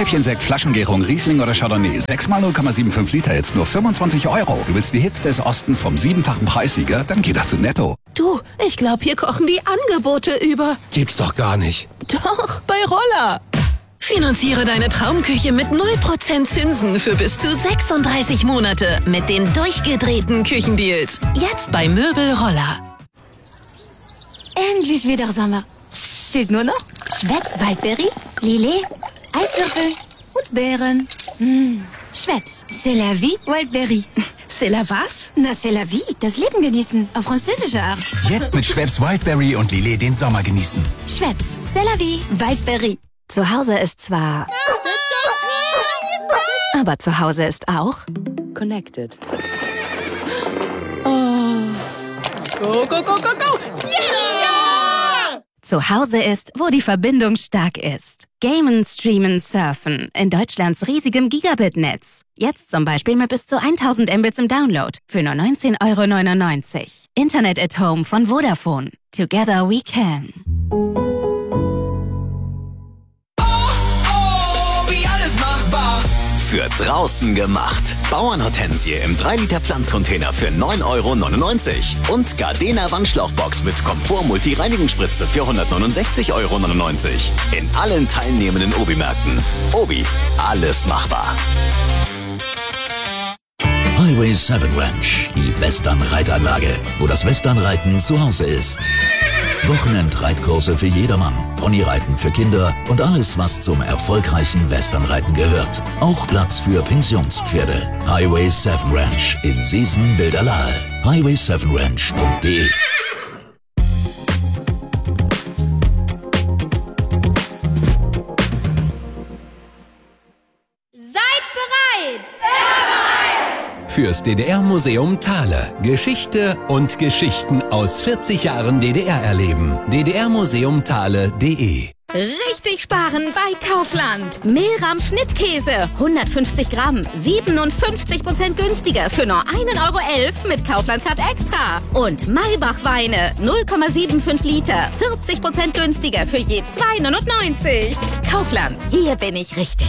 Rotkäppchensekt, Flaschengärung, Riesling oder Chardonnay. 6x 0,75 Liter, jetzt nur 25 Euro. Du willst die Hits des Ostens vom 7-fachen Preissieger? Dann geht das zu Netto. Du, ich glaube, hier kochen die Angebote über. Gibt's doch gar nicht. Doch, bei Roller. Finanziere deine Traumküche mit 0% Zinsen für bis zu 36 Monate mit den durchgedrehten Küchendeals. Jetzt bei Möbel Roller. Endlich wieder Sommer. Fehlt nur noch Schweppes Waldberry, Lillet, Eiswürfel und Beeren. Schweppes, c'est la vie, Waldberry. C'est la was? Na, c'est la vie, das Leben genießen, auf französische Art. Jetzt mit Schweppes Wildberry und Lillet den Sommer genießen. Schweppes, c'est la vie, Waldberry. Zu Hause ist zwar... Aber zu Hause ist auch... Connected. Oh. Go, go, go, go, go! Yeah! Zu Hause ist, wo die Verbindung stark ist. Gamen, Streamen, Surfen in Deutschlands riesigem Gigabit-Netz. Jetzt zum Beispiel mit bis zu 1000 Mbits im Download für nur 19,99 €. Internet at Home von Vodafone. Together we can. Für draußen gemacht. Bauernhortensie im 3-Liter Pflanzcontainer für 9,99 € und Gardena Wandschlauchbox mit Komfort-Multi-Reinigungsspritze für 169,99 € in allen teilnehmenden Obi-Märkten. Obi, alles machbar. Highway 7 Ranch, die Western-Reitanlage, wo das Westernreiten zu Hause ist. Wochenendreitkurse für jedermann, Ponyreiten für Kinder und alles, was zum erfolgreichen Westernreiten gehört. Auch Platz für Pensionspferde. Highway 7 Ranch in Seesen-Bilderlahe. highway7ranch.de. Seid bereit! Fürs DDR-Museum Thale. Geschichte und Geschichten aus 40 Jahren DDR erleben. ddrmuseumthale.de. Richtig sparen bei Kaufland. Mehlrahm Schnittkäse, 150 Gramm, 57% günstiger für nur 1,11 € mit Kaufland-Card Extra. Und Maybach Weine, 0,75 Liter, 40% günstiger für je 2,99 €. Kaufland, hier bin ich richtig.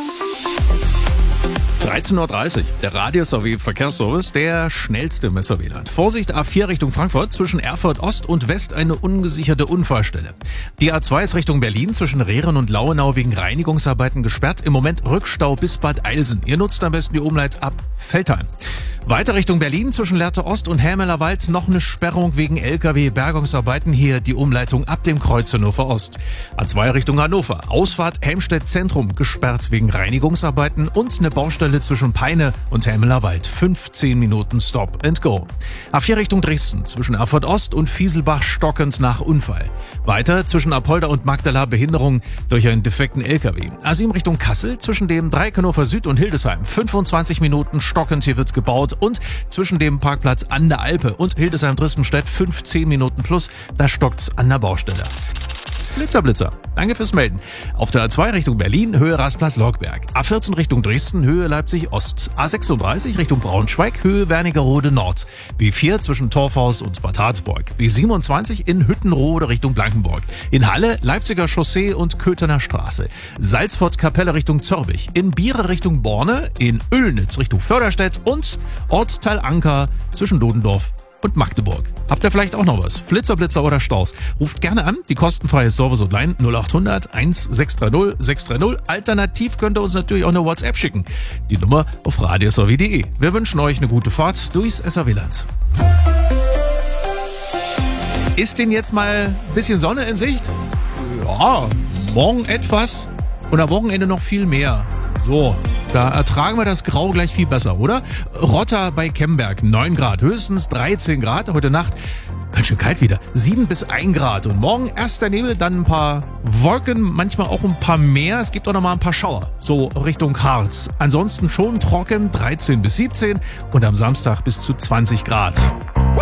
13:30 Uhr, der Radio-Verkehrsservice, der schnellste im SRW-Land. Vorsicht, A4 Richtung Frankfurt, zwischen Erfurt Ost und West eine ungesicherte Unfallstelle. Die A2 ist Richtung Berlin, zwischen Rehren und Lauenau wegen Reinigungsarbeiten gesperrt. Im Moment Rückstau bis Bad Eilsen. Ihr nutzt am besten die Umleit ab Veltheim. Weiter Richtung Berlin, zwischen Lehrte Ost und Helmeler Wald noch eine Sperrung wegen LKW-Bergungsarbeiten. Hier die Umleitung ab dem Kreuz Hannover Ost. A2 Richtung Hannover, Ausfahrt Helmstedt Zentrum gesperrt wegen Reinigungsarbeiten und eine Baustelle zwischen Peine und Helmeler Wald. 15 Minuten Stop and Go. A4 Richtung Dresden, zwischen Erfurt Ost und Fieselbach stockend nach Unfall. Weiter zwischen Apolda und Magdala Behinderung durch einen defekten LKW. A7 Richtung Kassel, zwischen dem Dreieck Hannover Süd und Hildesheim. 25 Minuten stockend, hier wird gebaut. Und zwischen dem Parkplatz an der Alpe und Hildesheim-Drispenstedt 15 Minuten plus, da stockt's an der Baustelle. Blitzer. Danke fürs Melden. Auf der A2 Richtung Berlin, Höhe Rastplatz-Logberg. A14 Richtung Dresden, Höhe Leipzig-Ost. A36 Richtung Braunschweig, Höhe Wernigerode Nord. B4 zwischen Torfhaus und Bad Harzburg. B27 in Hüttenrode Richtung Blankenburg. In Halle, Leipziger Chaussee und Köthener Straße. Salzfort-Kapelle Richtung Zörbich. In Biere Richtung Borne. In Öllnitz Richtung Förderstedt. Und Ortsteil Anker zwischen Dodendorf und Magdeburg. Habt ihr vielleicht auch noch was? Flitzer, Blitzer oder Staus? Ruft gerne an, die kostenfreie Service Hotline 0800 1630 630. Alternativ könnt ihr uns natürlich auch eine WhatsApp schicken. Die Nummer auf radioserwie.de. Wir wünschen euch eine gute Fahrt durchs SRW-Land. Ist denn jetzt mal ein bisschen Sonne in Sicht? Ja, morgen etwas und am Wochenende noch viel mehr. So, da ertragen wir das Grau gleich viel besser, oder? Rotter bei Kemberg, 9 Grad, höchstens 13 Grad. Heute Nacht ganz schön kalt wieder, 7 bis 1 Grad. Und morgen erst der Nebel, dann ein paar Wolken, manchmal auch ein paar mehr. Es gibt auch noch mal ein paar Schauer, so Richtung Harz. Ansonsten schon trocken, 13 bis 17 und am Samstag bis zu 20 Grad.